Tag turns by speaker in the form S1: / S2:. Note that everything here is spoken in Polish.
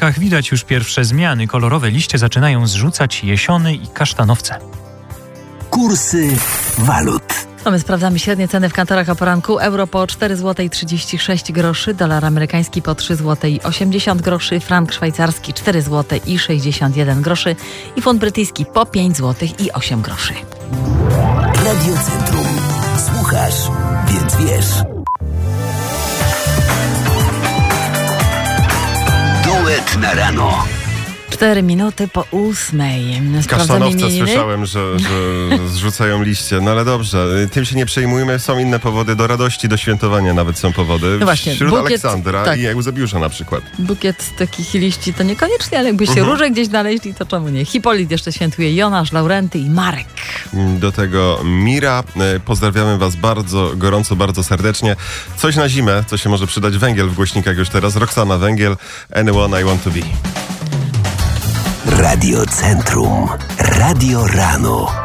S1: parkach widać już pierwsze zmiany. Kolorowe liście zaczynają zrzucać jesiony i kasztanowce.
S2: Kursy walut.
S3: My sprawdzamy średnie ceny w kantorach o poranku. Euro po 4,36 zł, dolar amerykański po 3,80 zł, frank szwajcarski 4,61 zł i funt brytyjski po 5,08 zł.
S2: Radio Centrum. Słuchasz, więc wiesz. Duet na rano.
S3: 4 minuty po 8.
S4: Kasztanowce słyszałem, że zrzucają liście. No ale dobrze, tym się nie przejmujmy. Są inne powody do radości, do świętowania nawet są powody.
S3: No właśnie,
S4: wśród
S3: bukiet,
S4: Aleksandra
S3: tak.
S4: i Eusebiusza na przykład.
S3: Bukiet takich liści to niekoniecznie, ale jakby się róże gdzieś znaleźli, to czemu nie? Hipolit jeszcze świętuje Jonasz, Laurenty i Marek.
S4: Do tego Mira. Pozdrawiamy was bardzo gorąco, bardzo serdecznie. Coś na zimę, co się może przydać. Węgiel w głośnikach już teraz. Roxana Węgiel. Anyone I Want to Be.
S2: Radio Centrum. Radio Rano.